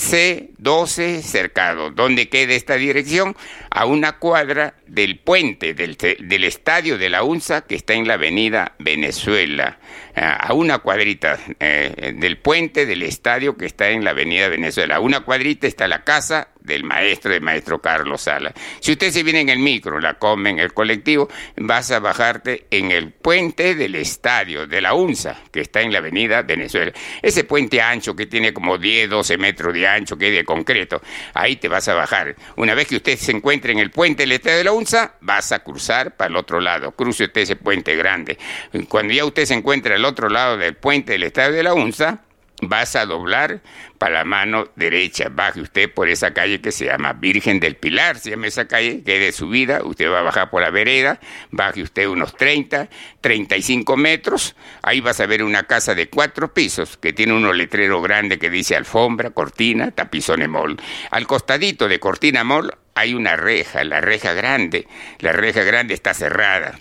[SPEAKER 9] C doce Cercado. ¿Dónde queda esta dirección? A una cuadra del puente del, del estadio de la UNSA, que está en la avenida Venezuela, a una cuadrita eh, del puente del estadio que está en la avenida Venezuela. A una cuadrita está la casa del maestro, del maestro Carlos Salas. Si usted se viene en el micro, la come en el colectivo, vas a bajarte en el puente del estadio de la UNSA, que está en la avenida Venezuela. Ese puente ancho que tiene como diez, doce metros de ancho, que es de concreto, ahí te vas a bajar. Una vez que usted se encuentre en el puente del estadio de la UNSA, vas a cruzar para el otro lado. Cruce usted ese puente grande. Cuando ya usted se encuentre al otro lado del puente del estadio de la UNSA, vas a doblar para la mano derecha, baje usted por esa calle que se llama Virgen del Pilar, se llama esa calle, que es de subida, usted va a bajar por la vereda, baje usted unos treinta, treinta y cinco metros, ahí vas a ver una casa de cuatro pisos, que tiene unos letreros grandes que dice alfombra, cortina, tapizones mall. Al costadito de Cortina Mall hay una reja, la reja grande, la reja grande está cerrada,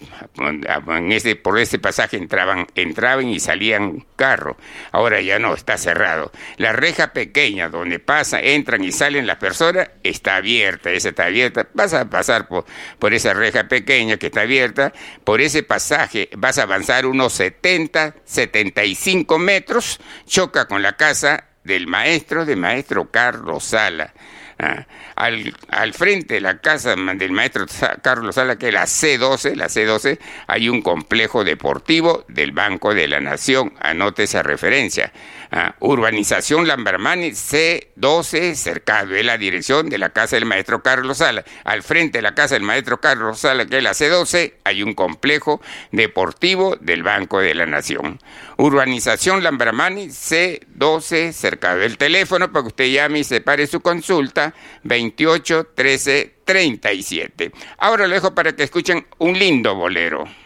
[SPEAKER 9] en ese, por ese pasaje entraban, entraban y salían carros, ahora ya no, está cerrado. La reja pequeña donde pasa, entran y salen las personas, está abierta, esa está abierta, vas a pasar por, por esa reja pequeña que está abierta, por ese pasaje vas a avanzar unos setenta, setenta y cinco metros, choca con la casa del maestro, de maestro Carlos Salas. Ah, al, al frente de la casa del maestro Carlos Salas, que es la C doce, la C doce, hay un complejo deportivo del Banco de la Nación, anote esa referencia. Ah, Urbanización Lambramani, C doce Cercado, es la dirección de la casa del maestro Carlos Salas. Al frente de la casa del maestro Carlos Salas, que es la C doce, hay un complejo deportivo del Banco de la Nación. Urbanización Lambramani, C doce Cercado. El teléfono para que usted llame y separe su consulta, veintiocho trece treinta y siete. Ahora lo dejo para que escuchen un lindo bolero.